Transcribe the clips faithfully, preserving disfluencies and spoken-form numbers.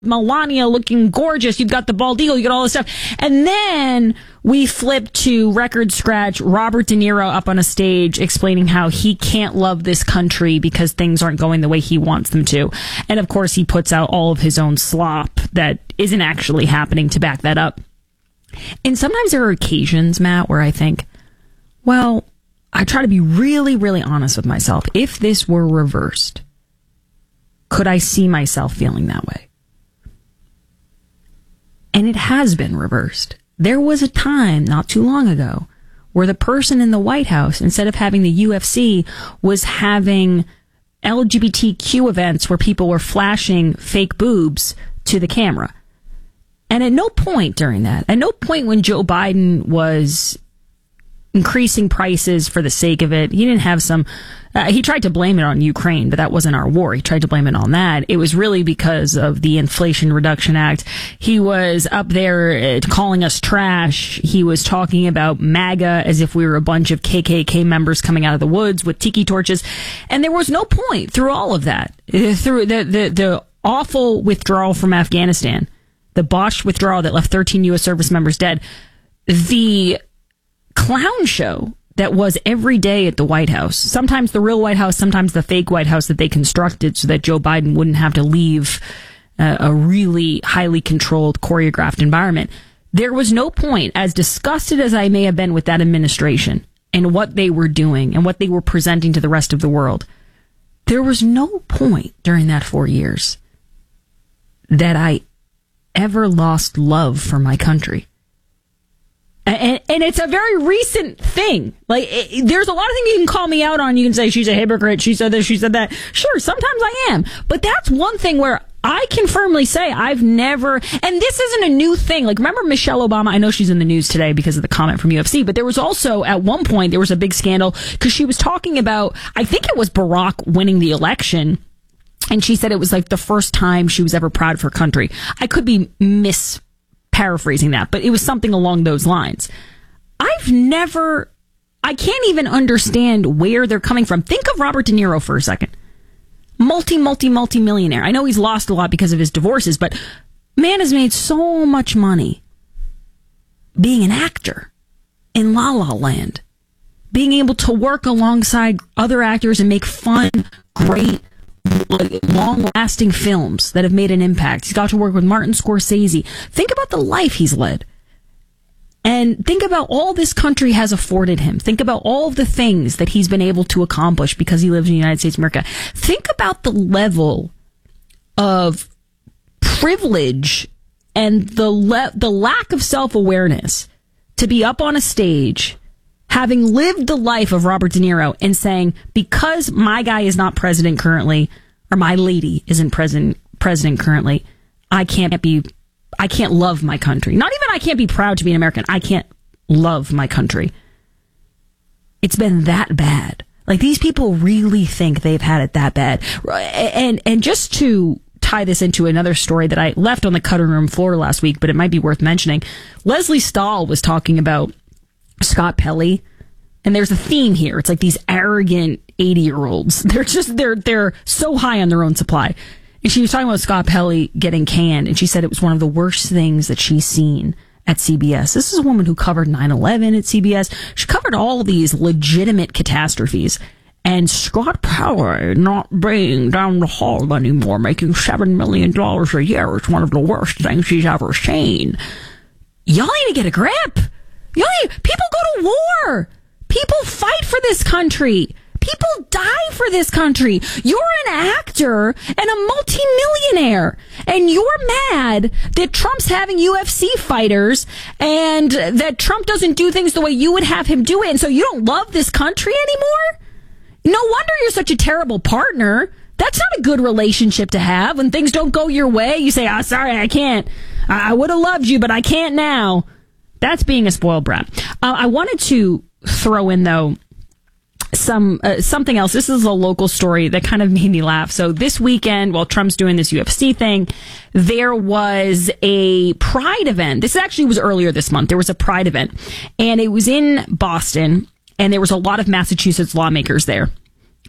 Melania looking gorgeous. You've got the bald eagle. You got all this stuff. And then we flip to record scratch Robert De Niro up on a stage explaining how he can't love this country because things aren't going the way he wants them to. And of course, he puts out all of his own slop that isn't actually happening to back that up. And sometimes there are occasions, Matt, where I think, well, I try to be really, really honest with myself. If this were reversed, could I see myself feeling that way? And it has been reversed. There was a time not too long ago where the person in the White House, instead of having the U F C, was having L G B T Q events where people were flashing fake boobs to the camera. And at no point during that, at no point when Joe Biden was increasing prices for the sake of it, he didn't have some, uh, he tried to blame it on Ukraine, but that wasn't our war. He tried to blame it on that. It was really because of the Inflation Reduction Act. He was up there uh, calling us trash. He was talking about MAGA as if we were a bunch of K K K members coming out of the woods with tiki torches. And there was no point through all of that, uh, through the, the, the awful withdrawal from Afghanistan, the botched withdrawal that left thirteen U S service members dead, the clown show that was every day at the White House, sometimes the real White House, sometimes the fake White House that they constructed so that Joe Biden wouldn't have to leave uh, a really highly controlled, choreographed environment. There was no point, as disgusted as I may have been with that administration and what they were doing and what they were presenting to the rest of the world, there was no point during that four years that I ever lost love for my country. And, and it's a very recent thing. Like, it, there's a lot of things you can call me out on. You can say, she's a hypocrite. She said this, she said that. Sure, sometimes I am. But that's one thing where I can firmly say I've never, and this isn't a new thing. Like, remember Michelle Obama? I know she's in the news today because of the comment from U F C, but there was also, at one point, there was a big scandal because she was talking about, I think it was Barack winning the election. And she said it was like the first time she was ever proud of her country. I could be mis paraphrasing that, but it was something along those lines. I've never, I can't even understand where they're coming from. Think of Robert De Niro for a second. Multi, multi, multi millionaire. I know he's lost a lot because of his divorces, but man has made so much money being an actor in La La Land, being able to work alongside other actors and make fun, great, long-lasting films that have made an impact. He's got to work with Martin Scorsese. Think about the life he's led. And think about all this country has afforded him. Think about all of the things that he's been able to accomplish because he lives in the United States of America. Think about the level of privilege and the le- the lack of self-awareness to be up on a stage having lived the life of Robert De Niro and saying, because my guy is not president currently, or my lady isn't president president currently, I can't be, I can't love my country. Not even I can't be proud to be an American. I can't love my country. It's been that bad. Like, these people really think they've had it that bad. And and just to tie this into another story that I left on the cutting room floor last week, but it might be worth mentioning. Leslie Stahl was talking about Scott Pelley, and there's a theme here. It's like these arrogant eighty-year-olds. They're just, they're they're so high on their own supply. And she was talking about Scott Pelley getting canned, and she said it was one of the worst things that she's seen at C B S. This is a woman who covered nine eleven at C B S. She covered all these legitimate catastrophes. And Scott Pelley not being down the hall anymore, making seven million dollars a year is one of the worst things she's ever seen. Y'all need to get a grip. Y'all need, people go to war. People fight for this country. People die for this country. You're an actor and a multimillionaire, and you're mad that Trump's having U F C fighters and that Trump doesn't do things the way you would have him do it, and so you don't love this country anymore? No wonder you're such a terrible partner. That's not a good relationship to have. When things don't go your way, you say, oh, sorry, I can't. I, I would have loved you, but I can't now. That's being a spoiled brat. Uh, I wanted to throw in, though, some uh, something else. This is a local story that kind of made me laugh. So this weekend, while Trump's doing this U F C thing, there was a Pride event. This actually was earlier this month. There was a Pride event, and it was in Boston, and there was a lot of Massachusetts lawmakers there.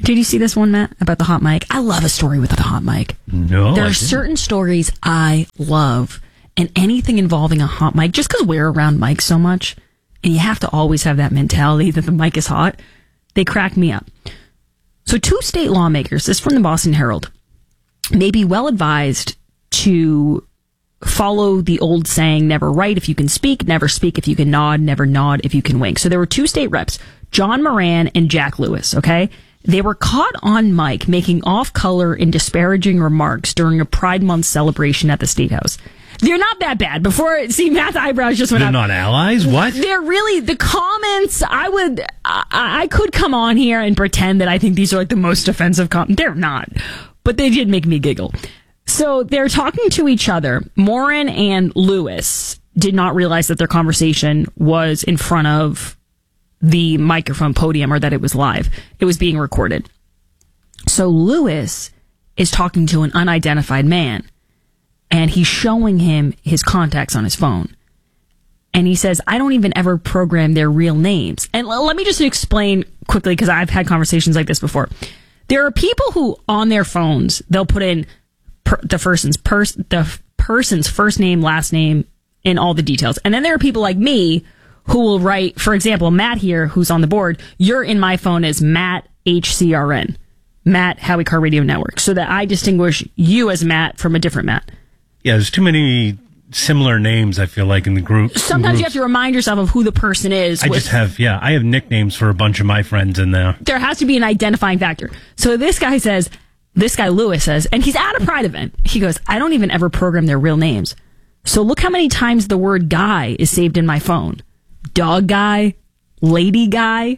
Did you see this one, Matt, about the hot mic? I love a story with the hot mic. No, There I are didn't. certain stories I love, and anything involving a hot mic, just because we're around mics so much, and you have to always have that mentality that the mic is hot, they crack me up. So two state lawmakers, this is from the Boston Herald, may be well advised to follow the old saying, never write if you can speak, never speak if you can nod, never nod if you can wink. So there were two state reps, John Moran and Jack Lewis, okay? They were caught on mic making off-color and disparaging remarks during a Pride Month celebration at the State House. They're not that bad. Before, see, Matt's eyebrows just went They're up. not allies? What? They're really, the comments, I would, I, I could come on here and pretend that I think these are like the most offensive comments. They're not. But they did make me giggle. So they're talking to each other. Moran and Lewis did not realize that their conversation was in front of the microphone podium or that it was live. It was being recorded. So Lewis is talking to an unidentified man, and he's showing him his contacts on his phone. And he says, I don't even ever program their real names. And l- let me just explain quickly, because I've had conversations like this before. There are people who, on their phones, they'll put in per- the person's pers- the person's first name, last name, and all the details. And then there are people like me who will write, for example, Matt here, who's on the board, you're in my phone as Matt H C R N, Matt Howie Car Radio Network, so that I distinguish you as Matt from a different Matt. Yeah, there's too many similar names, I feel like, in the group. Sometimes you have to remind yourself of who the person is. I with- just have, yeah, I have nicknames for a bunch of my friends in there. There has to be an identifying factor. So this guy says, this guy Lewis says, and he's at a Pride event. He goes, I don't even ever program their real names. So look how many times the word guy is saved in my phone. Dog guy, lady guy.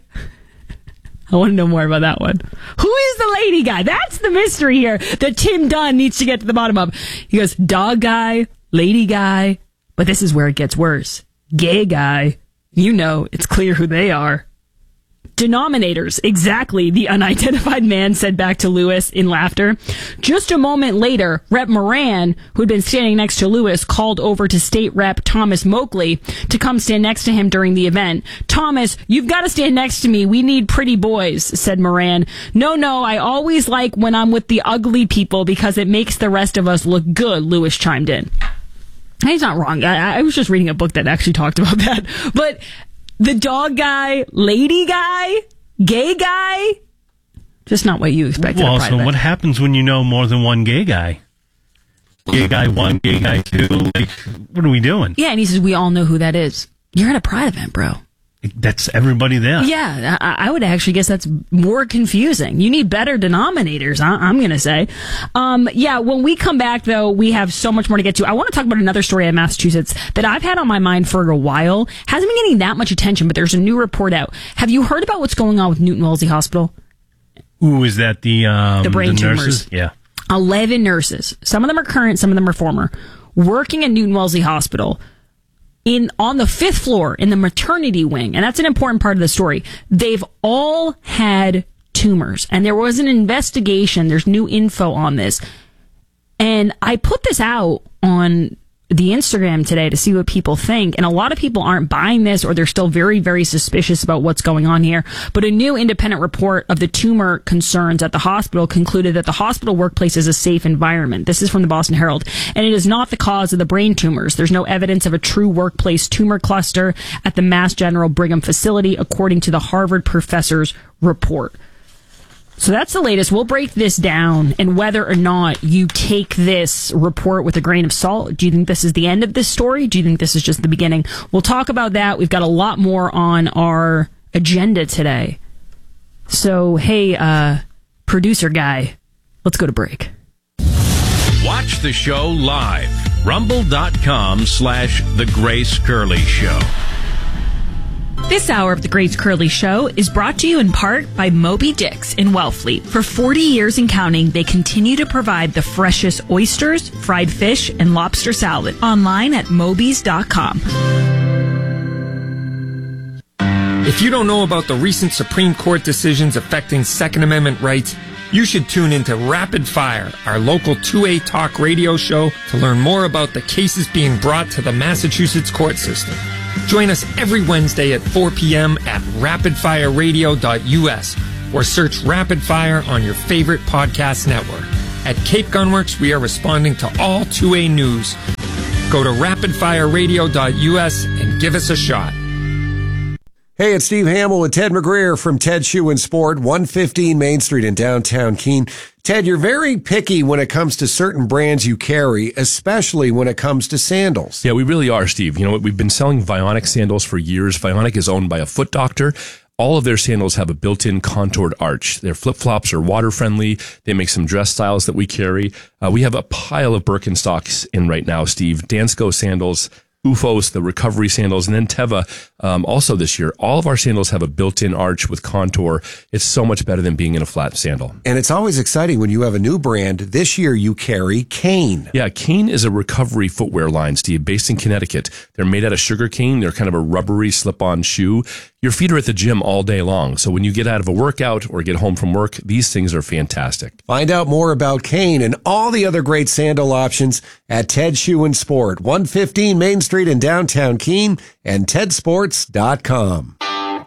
I want to know more about that one. Who is the lady guy? That's the mystery here that Tim Dunn needs to get to the bottom of. He goes, dog guy, lady guy, but this is where it gets worse. Gay guy. You know, it's clear who they are. Denominators, exactly, the unidentified man said back to Lewis in laughter. Just a moment later, Rep Moran, who'd been standing next to Lewis, called over to State Rep Thomas Moakley to come stand next to him during the event. Thomas, you've got to stand next to me. We need pretty boys, said Moran. No, no, I always like when I'm with the ugly people because it makes the rest of us look good, Lewis chimed in. He's not wrong. I, I was just reading a book that actually talked about that. But the dog guy, lady guy, gay guy, just not what you expected. Well, at a Pride so event. what happens when you know more than one gay guy? Gay guy one, gay guy two. Like, what are we doing? Yeah, and he says, we all know who that is. You're at a Pride event, bro. That's everybody there. Yeah, I, I would actually guess that's more confusing. You need better denominators, I, I'm going to say. Um, yeah, when we come back, though, we have so much more to get to. I want to talk about another story in Massachusetts that I've had on my mind for a while. Hasn't been getting that much attention, but there's a new report out. Have you heard about what's going on with Newton Wellesley Hospital? Ooh, is that the um, The brain tumors. nurses? Yeah. eleven nurses. Some of them are current, some of them are former, working at Newton Wellesley Hospital in on the fifth floor in the maternity wing. And that's an important part of the story. They've all had tumors, and there was an investigation. There's new info on this. And I put this out on the Instagram today to see what people think. And a lot of people aren't buying this, or they're still very, very suspicious about what's going on here. But a new independent report of the tumor concerns at the hospital concluded that the hospital workplace is a safe environment. This is from the Boston Herald. And it is not the cause of the brain tumors. There's no evidence of a true workplace tumor cluster at the Mass General Brigham facility, according to the Harvard professor's report. So that's the latest. We'll break this down, and whether or not you take this report with a grain of salt. Do you think this is the end of this story? Do you think this is just the beginning? We'll talk about that. We've got a lot more on our agenda today. So, hey, uh, producer guy, let's go to break. Watch the show live. Rumble.com slash The Grace Curley Show. This hour of the Grace Curley Show is brought to you in part by Moby Dick's in Wellfleet. For forty years and counting, they continue to provide the freshest oysters, fried fish, and lobster salad. Online at mobys dot com. If you don't know about the recent Supreme Court decisions affecting Second Amendment rights, you should tune into Rapid Fire, our local two A talk radio show, to learn more about the cases being brought to the Massachusetts court system. Join us every Wednesday at four p.m. at rapid fire radio dot u s, or search Rapid Fire on your favorite podcast network. At Cape Gunworks, we are responding to all two A news. Go to rapid fire radio dot U S and give us a shot. Hey, it's Steve Hamill with Ted McGreer from Ted Shoe and Sport, one fifteen Main Street in downtown Keene. Ted, you're very picky when it comes to certain brands you carry, especially when it comes to sandals. Yeah, we really are, Steve. You know, we've been selling Vionic sandals for years. Vionic is owned by a foot doctor. All of their sandals have a built-in contoured arch. Their flip-flops are water-friendly. They make some dress styles that we carry. Uh, we have a pile of Birkenstocks in right now, Steve. Dansko sandals, U F Os, the recovery sandals, and then Teva um, also this year. All of our sandals have a built-in arch with contour. It's so much better than being in a flat sandal. And it's always exciting when you have a new brand. This year you carry Kane. Yeah, Kane is a recovery footwear line, Steve, based in Connecticut. They're made out of sugar cane. They're kind of a rubbery slip-on shoe. Your feet are at the gym all day long. So when you get out of a workout or get home from work, these things are fantastic. Find out more about Kane and all the other great sandal options at Ted Shoe and Sport, one fifteen Main Street in downtown Keene and ted sports dot com.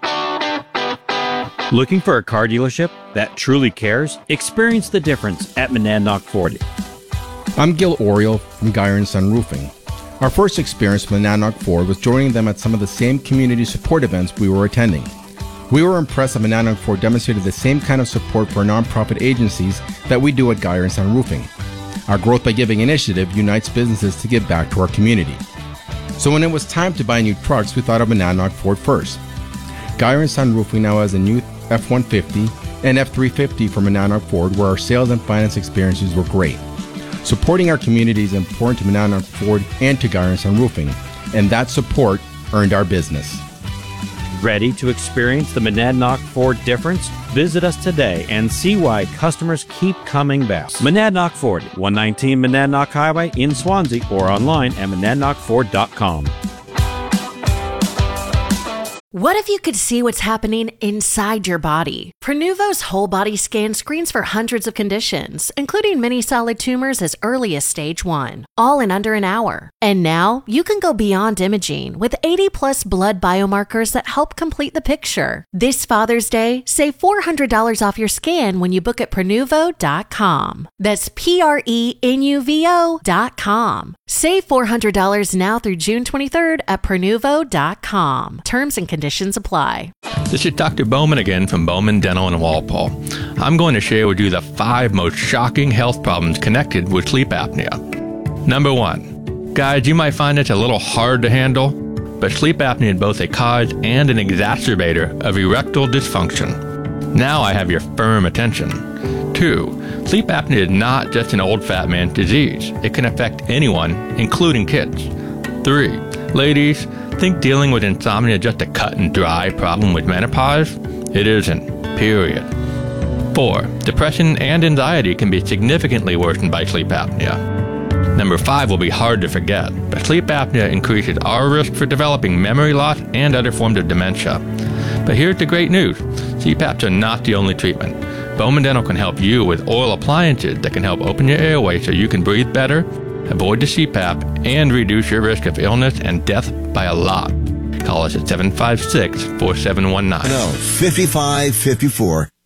Looking for a car dealership that truly cares? Experience the difference at Monadnock Ford. I'm Gil Oriole from Geyer and Son Roofing. Our first experience with Monadnock Ford was joining them at some of the same community support events we were attending. We were impressed that Monadnock Ford demonstrated the same kind of support for nonprofit agencies that we do at Geyer and Son Roofing. Our Growth by Giving initiative unites businesses to give back to our community. So when it was time to buy new trucks, we thought of Monadnock Ford first. Geyer and Son Roofing now has a new F one fifty and F three fifty from Monadnock Ford, where our sales and finance experiences were great. Supporting our community is important to Monadnock Ford and to Geyer and Son Roofing, and that support earned our business. Ready to experience the Monadnock Ford difference? Visit us today and see why customers keep coming back. Monadnock Ford, one nineteen Monadnock Highway in Swansea, or online at monadnock ford dot com. What if you could see what's happening inside your body? Prenuvo's whole body scan screens for hundreds of conditions, including many solid tumors as early as stage one, all in under an hour. And now you can go beyond imaging with eighty plus blood biomarkers that help complete the picture. This Father's Day, save four hundred dollars off your scan when you book at prenuvo dot com. That's P R E N U V O dot com. Save four hundred dollars now through June twenty-third at prenuvo dot com. Terms and conditions apply. This is Doctor Bowman again from Bowman Dental in Walpole. I'm going to share with you the five most shocking health problems connected with sleep apnea. Number one, guys, you might find it a little hard to handle, but sleep apnea is both a cause and an exacerbator of erectile dysfunction. Now I have your firm attention. Two, sleep apnea is not just an old fat man's disease. It can affect anyone, including kids. Three, ladies, think dealing with insomnia is just a cut and dry problem with menopause? It isn't, period. Four, depression and anxiety can be significantly worsened by sleep apnea. Number five will be hard to forget, but sleep apnea increases our risk for developing memory loss and other forms of dementia. But here's the great news. C PAPs are not the only treatment. Bowman Dental can help you with oral appliances that can help open your airway so you can breathe better, avoid the C PAP, and reduce your risk of illness and death by a lot. Call us at seven five six, four seven one nine. No, fifty-five fifty-four.